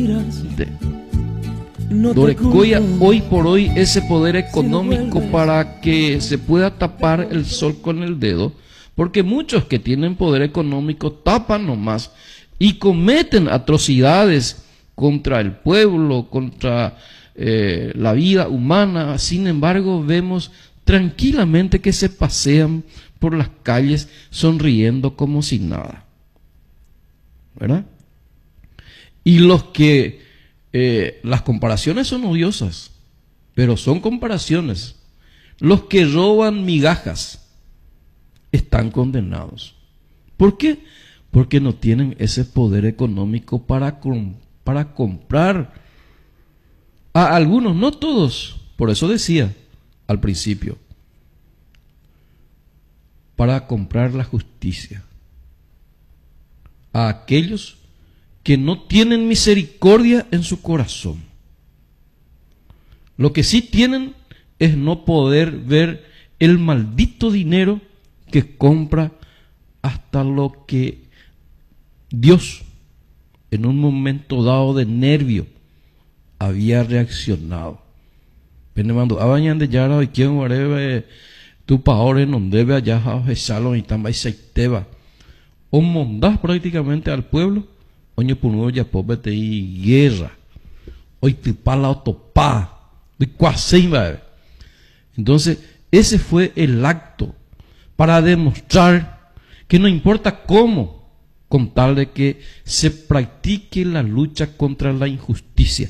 Dorecoya hoy por hoy ese poder económico para que se pueda tapar el sol con el dedo, porque muchos que tienen poder económico tapan nomás y cometen atrocidades contra el pueblo, contra la vida humana. Sin embargo, vemos tranquilamente que se pasean por las calles sonriendo como si nada, ¿verdad? Y los que las comparaciones son odiosas, pero son comparaciones. Los que roban migajas están condenados. ¿Por qué? Porque no tienen ese poder económico para comprar. A algunos, no todos, por eso decía al principio, para comprar la justicia. A aquellos que no tienen misericordia en su corazón. Lo que sí tienen es no poder ver el maldito dinero que compra hasta lo que Dios, en un momento dado de nervio, había reaccionado. Penemando, abañan de yara y quien whatever tu paore non debe allá a salón y también se teba. O mondás prácticamente al pueblo. Oño punudo ya pobete y guerra. Hoy te pala otopá. De cuaseima. Entonces, ese fue el acto para demostrar que no importa cómo, con tal de que se practique la lucha contra la injusticia.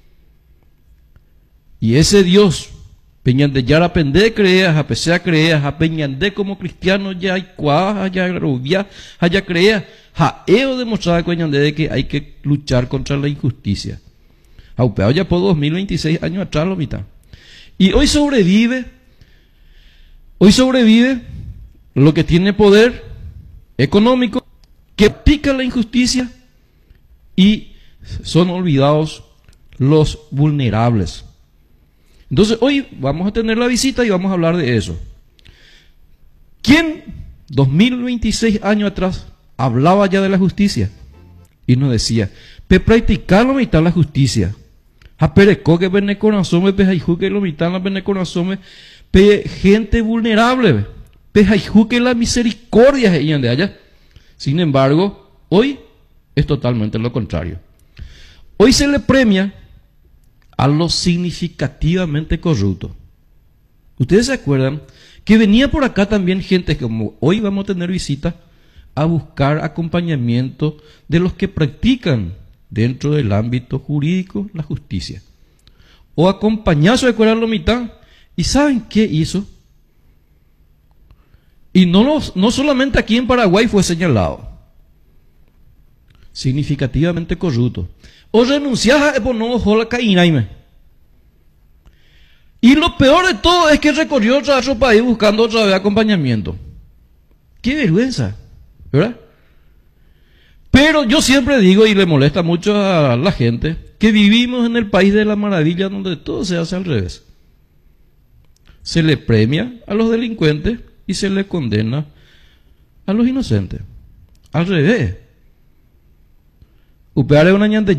Y ese Dios, peñande ya pende creas, a pesar creas, a peñande como cristiano ya hay cuaja, ya rubia, ya crea. Jaeo demostraba de que hay que luchar contra la injusticia. Aupeado ya por 2026 años atrás lo mitad. Y hoy sobrevive lo que tiene poder económico, que practica la injusticia, y son olvidados los vulnerables. Entonces hoy vamos a tener la visita y vamos a hablar de eso. ¿Quién 2026 años atrás hablaba ya de la justicia y nos decía, pe practicar lo mitad la justicia, a pereco que vene corazón, pe jaijú que lo mitad la vene corazón, pe gente vulnerable, pe jaijú que la misericordia es de allá? Sin embargo, hoy es totalmente lo contrario. Hoy se le premia a los significativamente corruptos. Ustedes se acuerdan que venía por acá también gente, como hoy vamos a tener visita, a buscar acompañamiento de los que practican dentro del ámbito jurídico la justicia. O acompañazo de curar la mitad. ¿Y saben qué hizo? Y no solamente aquí en Paraguay fue señalado. Significativamente corrupto. O renunciás a no jola caínaime. Y lo peor de todo es que recorrió otro país buscando otra vez acompañamiento. ¡Qué vergüenza! ¿Verdad? Pero yo siempre digo, y le molesta mucho a la gente, que vivimos en el país de la maravilla donde todo se hace al revés. Se le premia a los delincuentes y se le condena a los inocentes. Al revés. Upear es una